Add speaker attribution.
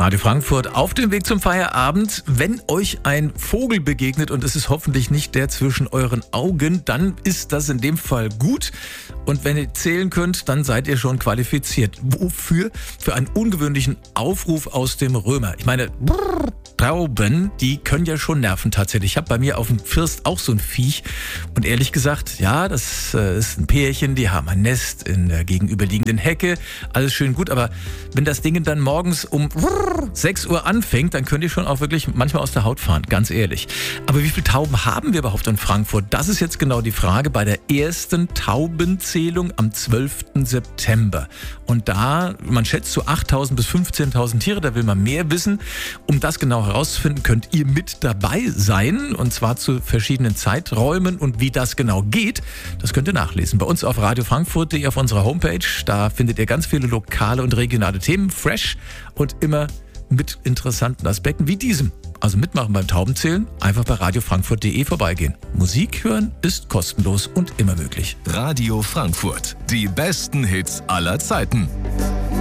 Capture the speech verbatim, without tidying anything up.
Speaker 1: Radio Frankfurt auf dem Weg zum Feierabend. Wenn euch ein Vogel begegnet und es ist hoffentlich nicht der zwischen euren Augen, dann ist das in dem Fall gut. Und wenn ihr zählen könnt, dann seid ihr schon qualifiziert. Wofür? Für einen ungewöhnlichen Aufruf aus dem Römer. Ich meine, brrr, Tauben, die können ja schon nerven tatsächlich. Ich habe bei mir auf dem First auch so ein Viech. Und ehrlich gesagt, ja, das äh, ist ein Pärchen, die haben ein Nest in der gegenüberliegenden Hecke. Alles schön gut, aber wenn das Ding dann morgens um sechs Uhr anfängt, dann könnt ihr schon auch wirklich manchmal aus der Haut fahren, ganz ehrlich. Aber wie viele Tauben haben wir überhaupt in Frankfurt? Das ist jetzt genau die Frage bei der ersten Taubenzählung am zwölften September. Und da, man schätzt so achttausend bis fünfzehntausend Tiere, da will man mehr wissen. Um das genau herauszufinden, könnt ihr mit dabei sein, und zwar zu verschiedenen Zeiträumen. Und wie das genau geht, das könnt ihr nachlesen. Bei uns auf radio frankfurt punkt de auf unserer Homepage, da findet ihr ganz viele lokale und regionale Themen, fresh und immer mit interessanten Aspekten wie diesem. Also mitmachen beim Taubenzählen, einfach bei radio frankfurt punkt de vorbeigehen. Musik hören ist kostenlos und immer möglich.
Speaker 2: Radio Frankfurt, die besten Hits aller Zeiten.